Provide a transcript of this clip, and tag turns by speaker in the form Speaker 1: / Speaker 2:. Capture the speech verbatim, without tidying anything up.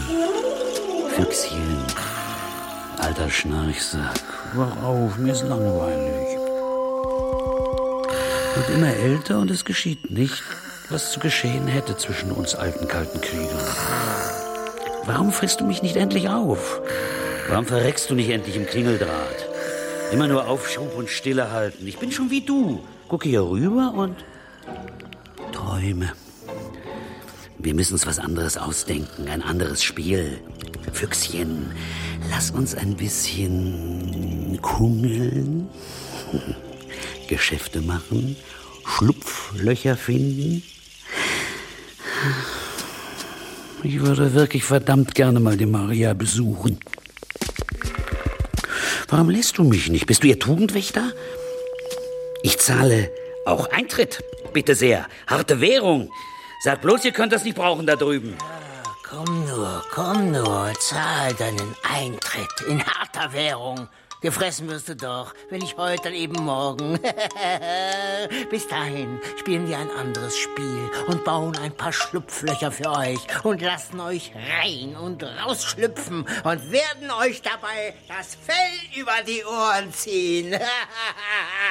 Speaker 1: Füchschen, alter Schnarchsack, wach auf, mir ist langweilig. Wird immer älter und es geschieht nicht, was zu geschehen hätte zwischen uns alten kalten Kriegern. Warum frisst du mich nicht endlich auf? Warum verreckst du nicht endlich im Klingeldraht? Immer nur Aufschub und Stille halten. Ich bin schon wie du. Gucke hier rüber und träume. Wir müssen uns was anderes ausdenken, ein anderes Spiel. Füchschen, lass uns ein bisschen kungeln, Geschäfte machen, Schlupflöcher finden. Ich würde wirklich verdammt gerne mal die Maria besuchen. Warum lässt du mich nicht? Bist du ihr Tugendwächter? Ich zahle auch Eintritt, bitte sehr. Harte Währung. Sag bloß, ihr könnt das nicht brauchen da drüben.
Speaker 2: Ja, komm nur, komm nur, zahl deinen Eintritt in harter Währung. Gefressen wirst du doch, wenn nicht heute, dann eben morgen. Bis dahin spielen wir ein anderes Spiel und bauen ein paar Schlupflöcher für euch und lassen euch rein und rausschlüpfen und werden euch dabei das Fell über die Ohren ziehen.